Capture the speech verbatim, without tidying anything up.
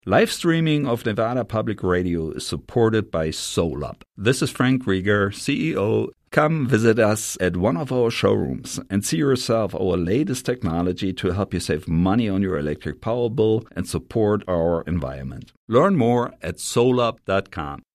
Live streaming of Nevada Public Radio is supported by SolUp. This is Frank Rieger, C E O. Come visit us at one of our showrooms and see yourself our latest technology to help you save money on your electric power bill and support our environment. Learn more at solup dot com.